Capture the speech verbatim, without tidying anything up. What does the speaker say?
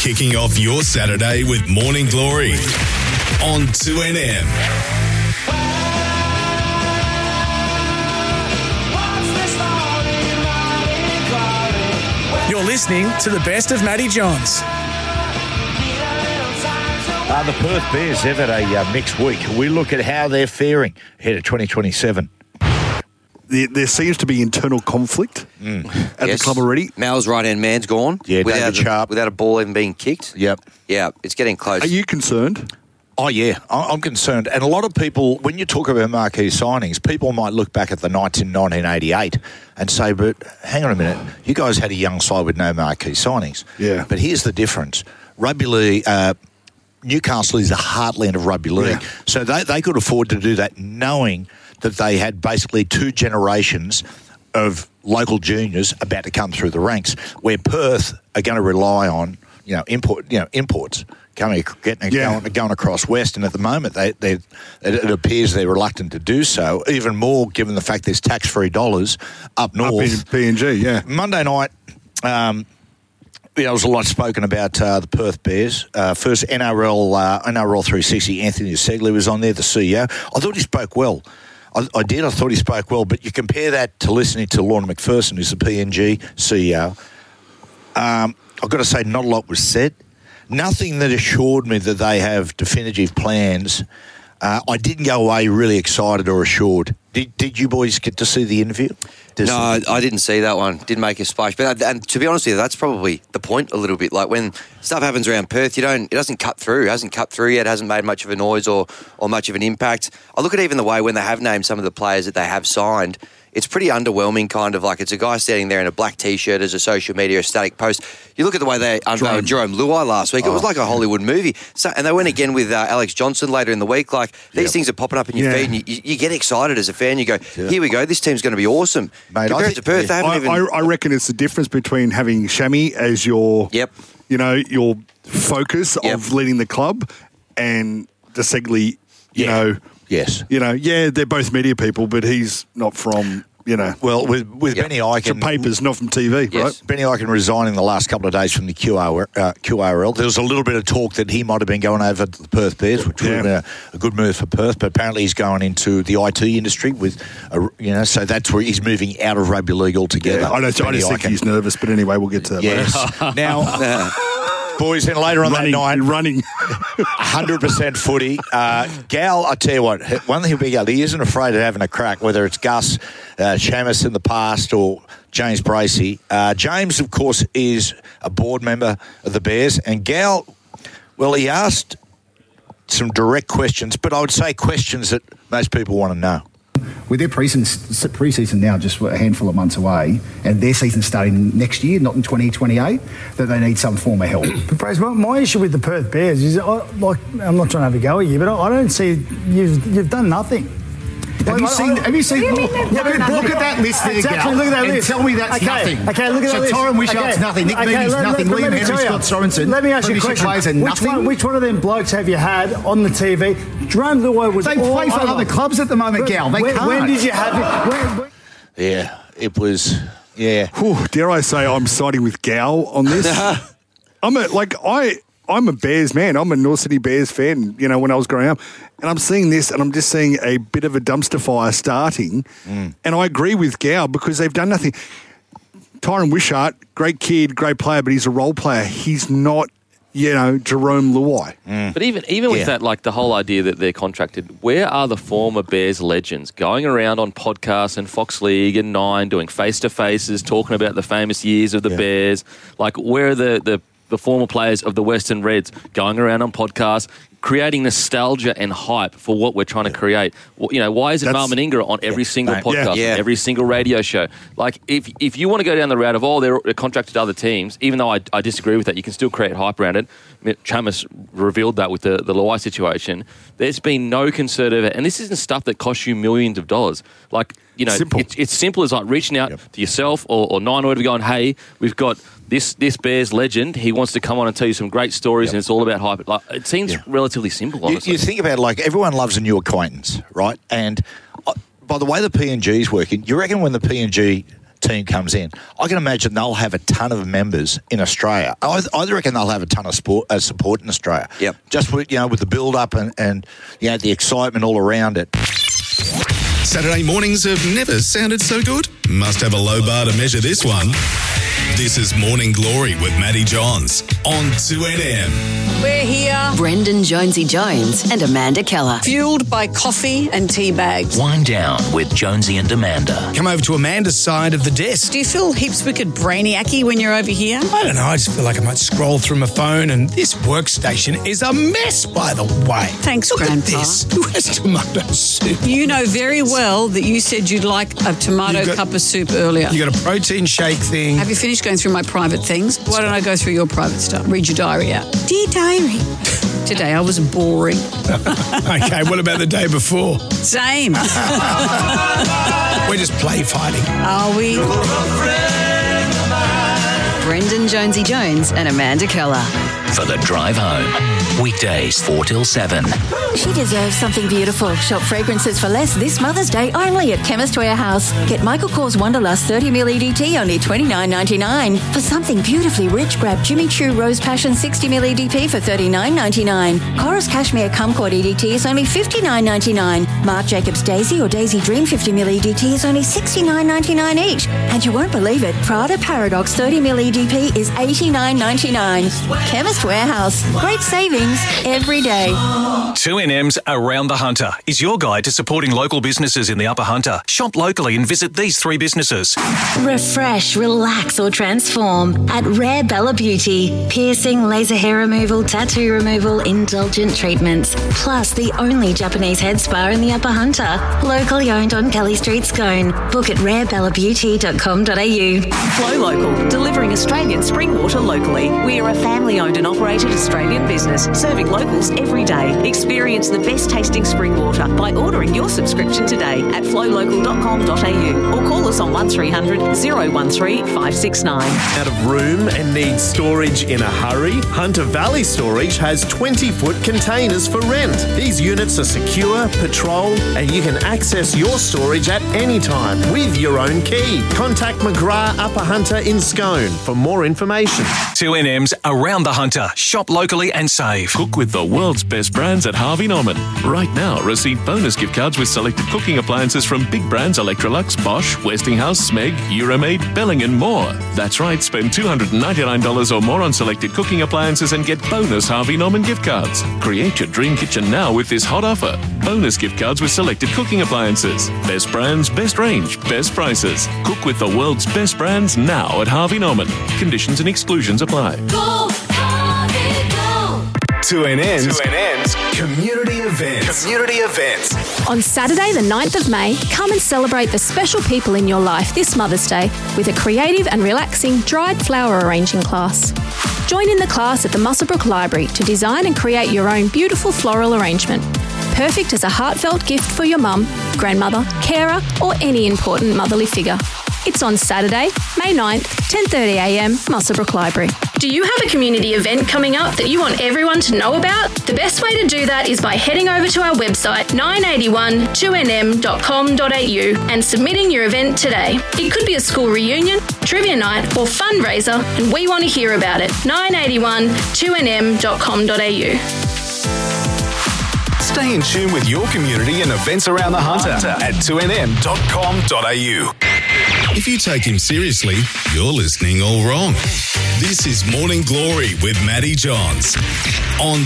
Kicking off your Saturday with Morning Glory on two N M. You're listening to the best of Matty Johns. Uh, the Perth Bears have had a uh, mixed week. We look at how they're faring ahead of twenty twenty-seven. There, there seems to be internal conflict mm. at yes. the club already. Mal's right-hand man's gone. Yeah, without David a, Sharp. Without a ball even being kicked. Yep. Yeah, it's getting close. Are you concerned? Oh, yeah, I'm concerned. And a lot of people, when you talk about marquee signings, people might look back at the nights in nineteen eighty-eight and say, but hang on a minute, you guys had a young side with no marquee signings. Yeah. But here's the difference. Rugby league, uh, Newcastle is the heartland of rugby league. Yeah. So they, they could afford to do that knowing that they had basically two generations of local juniors about to come through the ranks, where Perth are going to rely on, you know, import, you know, imports coming, getting yeah. going, going across west, and at the moment they, they, it, it appears they're reluctant to do so. Even more, given the fact there's tax-free dollars up north. Up in P N G, yeah. Monday night. Um, You know, there was a lot spoken about uh, the Perth Bears. Uh, first, N R L, uh, N R L three sixty, Anthony Segley was on there, the C E O. I thought he spoke well. I, I did. I thought he spoke well. But you compare that to listening to Lorna McPherson, who's the P N G C E O. Um, I've got to say, not a lot was said. Nothing that assured me that they have definitive plans. Uh, I didn't go away really excited or assured. Did, did you boys get to see the interview? Did no, I, I didn't see that one. Didn't make a splash. But and to be honest with you, that's probably the point a little bit. Like when stuff happens around Perth, you don't. It doesn't cut through. It hasn't cut through yet. Hasn't made much of a noise or or much of an impact. I look at even the way when they have named some of the players that they have signed. It's pretty underwhelming, kind of like it's a guy standing there in a black T-shirt as a social media static post. You look at the way they unveiled Jerome Luai last week. Oh. It was like a Hollywood movie. So, and they went again with uh, Alex Johnson later in the week. Like these yep. things are popping up in your yeah. feed, and you, you get excited as a fan. You go, yeah. "Here we go. This team's going to be awesome." Mate, Compared think, to Perth, yeah. they haven't I, even. I, I reckon it's the difference between having Shammy as your, yep. you know, your focus yep. of leading the club, and DeSegley, you yeah. know, yes, you know, yeah, they're both media people, but he's not from. You know, well, with with yep. Benny Ikin, from papers, not from T V, yes. right? Benny Ikin resigning the last couple of days from the Q R, uh, Q R L. There was a little bit of talk that he might have been going over to the Perth Bears, which yeah. would have been a, a good move for Perth. But apparently, he's going into the I T industry with, a, you know, so that's where he's moving out of rugby league altogether. Yeah, I, don't, I just think he's nervous, but anyway, we'll get to that. Yes. now. Uh, Boys, then later on running, that night, running, one hundred percent footy. Uh, Gal, I tell you what, one thing about Gal, he isn't afraid of having a crack, whether it's Gus, uh, Shamus in the past, or James Bracey. Uh, James, of course, is a board member of the Bears, and Gal, well, he asked some direct questions, but I would say questions that most people want to know. With their pre-season, pre-season now just a handful of months away, and their season starting next year, not in twenty twenty-eight, that they need some form of help. But Bryce, my, my issue with the Perth Bears is, I, like, I'm not trying to have a go at you, but I, I don't see you've you've done nothing. Have you seen? Have you seen? Look, look, look at that list there, exactly, Gal, look at that and list. tell me that's okay, nothing. Okay, look at so that list. So Tyron Wishart's okay. nothing. Nick okay, Meaney's let, nothing. Let, William let Henry, Scott Sorensen. Let me ask you a question. question. Which nothing. one, which one of them blokes have you had on the T V? Jerome Luai was They all play for over. other clubs at the moment, Gal. They when, can't. When did you have it? When, when, Yeah, it was, yeah. Whew, dare I say I'm siding with Gal on this? I'm a, like, I, I'm a Bears man. I'm a North Sydney Bears fan, you know, when I was growing up. And I'm seeing this and I'm just seeing a bit of a dumpster fire starting. Mm. And I agree with Gal because they've done nothing. Tyron Wishart, great kid, great player, but he's a role player. He's not, you know, Jerome Luai. Mm. But even even with yeah. that, like the whole idea that they're contracted, where are the former Bears legends going around on podcasts and Fox League and Nine doing face-to-faces, talking about the famous years of the yeah. Bears? Like, where are the, the, the former players of the Western Reds going around on podcasts, creating nostalgia and hype for what we're trying to create? Well, you know, why isn't Mal Meninga on every single Mate, podcast, yeah. every single radio show? Like, if if you want to go down the route of, oh, they're contracted to other teams, even though I, I disagree with that, you can still create hype around it. Chamis revealed that with the, the Luai situation. There's been no concerted effort, and this isn't stuff that costs you millions of dollars. Like, you know, simple. It's, it's simple as like reaching out yep. to yourself or, or Nine or whatever, going, hey, we've got this this Bears legend. He wants to come on and tell you some great stories, yep. and it's all about hype. Like, it seems yeah. relatively simple, honestly. You, you think about it, like, everyone loves a new acquaintance, right? And uh, by the way the P N G is working, you reckon when the P N G team comes in, I can imagine they'll have a ton of members in Australia. I, I reckon they'll have a ton of sport, uh, support in Australia. Yep. Just with, you know, with the build-up and, and you know, the excitement all around it. Saturday mornings have never sounded so good. Must have a low bar to measure this one. This is Morning Glory with Matty Johns on two N M. We're here, Brendan Jonesy Jones and Amanda Keller. fueled by coffee and tea bags. Wind down with Jonesy and Amanda. Come over to Amanda's side of the desk. Do you feel heaps wicked brainiacy when you're over here? I don't know, I just feel like I might scroll through my phone, and this workstation is a mess, by the way. Thanks, Look Grandpa. at this. Who has tomato soup? You know very well that you said you'd like a tomato You've got- cup of soup earlier. You got a protein shake thing. Have you finished going through my private things? Why don't I go through your private stuff? Read your diary out. Dear diary. Today I was boring. Okay, what about the day before? Same. We're just play fighting. Are we? Brendan Jonesy Jones and Amanda Keller. For the drive home. Weekdays four till seven. She deserves something beautiful. Shop fragrances for less this Mother's Day only at Chemist Warehouse. Get Michael Kors Wanderlust thirty milliliter E D T only twenty-nine ninety-nine. For something beautifully rich, grab Jimmy Choo Rose Passion sixty milliliter E D P for thirty-nine ninety-nine. Chorus Cashmere Kumquat E D T is only fifty-nine ninety-nine. Marc Jacobs Daisy or Daisy Dream fifty milliliter E D T is only sixty-nine ninety-nine each. And you won't believe it, Prada Paradox thirty milliliter E D P is eighty-nine ninety-nine. Chemist Warehouse. Great savings every day. two N M's Around the Hunter is your guide to supporting local businesses in the Upper Hunter. Shop locally and visit these three businesses. Refresh, relax or transform at Rare Bella Beauty. Piercing, laser hair removal, tattoo removal, indulgent treatments. Plus the only Japanese head spa in the Upper Hunter. Locally owned on Kelly Street, Scone. Book at rare bella beauty dot com dot a u. Flow Local, delivering Australian spring water locally. We are a family-owned and operated Australian business, serving locals every day. Experience the best tasting spring water by ordering your subscription today at flow local dot com dot a u or call us on one three hundred, oh one three, five six nine. Out of room and need storage in a hurry? Hunter Valley Storage has twenty-foot containers for rent. These units are secure, patrolled, and you can access your storage at any time with your own key. Contact McGrath Upper Hunter in Scone for more information. two N M's Around the Hunter. Shop locally and save. Cook with the world's best brands at Harvey Norman. Right now, receive bonus gift cards with selected cooking appliances from big brands Electrolux, Bosch, Westinghouse, Smeg, Euromaid, Belling and more. That's right, spend two hundred ninety-nine dollars or more on selected cooking appliances and get bonus Harvey Norman gift cards. Create your dream kitchen now with this hot offer. Bonus gift cards with selected cooking appliances. Best brands, best range, best prices. Cook with the world's best brands now at Harvey Norman. Conditions and exclusions apply. Go, Harvey, go. two N N's, two N N's community events. Community events. On Saturday, the ninth of May, come and celebrate the special people in your life this Mother's Day with a creative and relaxing dried flower arranging class. Join in the class at the Muswellbrook Library to design and create your own beautiful floral arrangement. Perfect as a heartfelt gift for your mum, grandmother, carer, or any important motherly figure. It's on Saturday, May ninth, ten thirty a m, Muswellbrook Library. Do you have a community event coming up that you want everyone to know about? The best way to do that is by heading over to our website nine eighty-one two n m dot com dot a u and submitting your event today. It could be a school reunion, trivia night or fundraiser, and we want to hear about it. nine eighty-one two n m dot com dot a u. Stay in tune with your community and events around the Hunter at two n m dot com dot a u. If you take him seriously, you're listening all wrong. This is Morning Glory with Matty Johns on